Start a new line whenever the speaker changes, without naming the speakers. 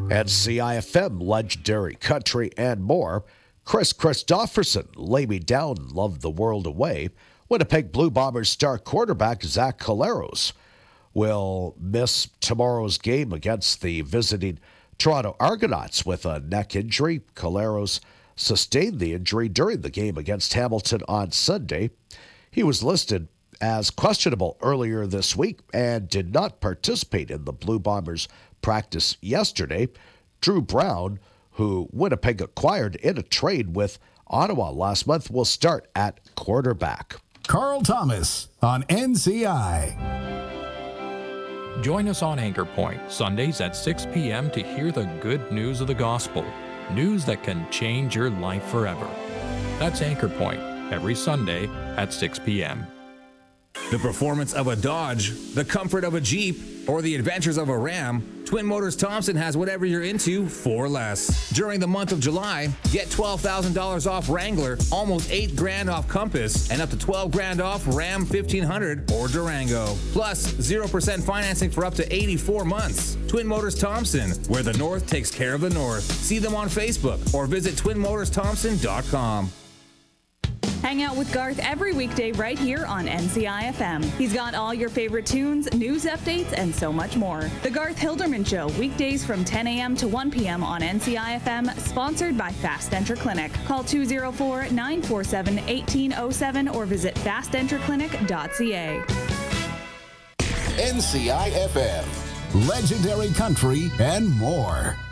At CIFM, legendary country and more. Chris Christopherson, Lay Me Down, Love the World Away. Winnipeg Blue Bombers star quarterback Zach Collaros will miss tomorrow's game against the visiting Toronto Argonauts with a neck injury. Collaros sustained the injury during the game against Hamilton on Sunday. He was listed as questionable earlier this week and did not participate in the Blue Bombers practice yesterday. Drew Brown, who Winnipeg acquired in a trade with Ottawa last month, will start at quarterback.
Carl Thomas on NCI.
Join us on Anchor Point, Sundays at 6 p.m. to hear the good news of the gospel. News that can change your life forever. That's Anchor Point, every Sunday at 6 p.m.
The performance of a Dodge, the comfort of a Jeep, or the adventures of a Ram, Twin Motors Thompson has whatever you're into for less. During the month of July, get $12,000 off Wrangler, almost $8,000 off Compass, and up to $12,000 off Ram 1500 or Durango. Plus, 0% financing for up to 84 months. Twin Motors Thompson, where the North takes care of the North. See them on Facebook or visit twinmotorsthompson.com.
Hang out with Garth every weekday right here on NCIFM. He's got all your favorite tunes, news updates, and so much more. The Garth Hilderman Show, weekdays from 10 a.m. to 1 p.m. on NCIFM, sponsored by Fast Enter Clinic. Call 204-947-1807 or visit fastenterclinic.ca.
NCIFM, legendary country and more.